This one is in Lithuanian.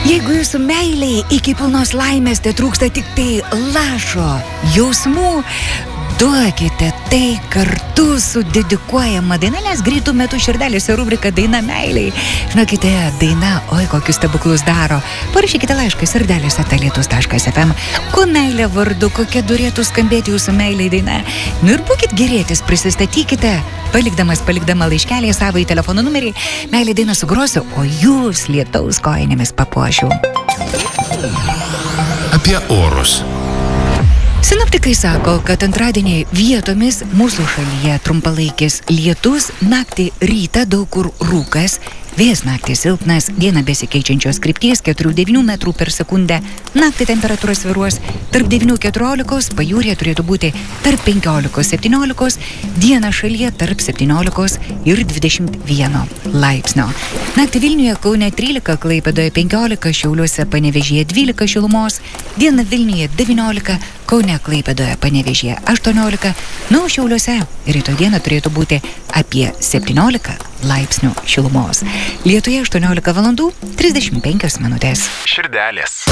Jeigu jūsų meiliai iki pilnos laimės te trūksta tik tai lašo jausmų, duokite tai kartu su dedikuojama daina, nes greitų metų širdelėse rubrika Daina meiliai. Žinokite, daina, oi, kokius stebuklus daro. Parašykite laišką sirdelės@lietus.fm, kuo meilė vardu, kokia turėtų skambėti jūsų meiliai daina. Nu ir būkit gerėtis, prisistatykite, palikdama laiškelį savo į telefono numerį. Meilė dainą sugrosiu, o jūs lietaus kojinėmis papuošiu. Apie orus. Sinoptikai sako, kad antradienį vietomis mūsų šalyje trumpalaikis lietus, naktį rytą daug kur rūkas, vėjas naktį silpnas, dieną besikeičiančios krypties 4-9 metrų per sekundę, naktį temperatūra svyruos tarp 9-14, pajūryje turėtų būti tarp 15-17, dieną šalyje tarp 17 ir 21 laipsnio. Naktį Vilniuje, Kaune 13, Klaipėdoje 15, Šiauliuose, Panevėžyje 12 šilumos, dieną Vilniuje 19, Kaune, Klaipėdoje, Panevėžyje 18, o Šiauliuose rytoj dieną turėtų būti apie 17 laipsnių šilumos. Lietuje 18 valandų 35 minutės. Širdelės.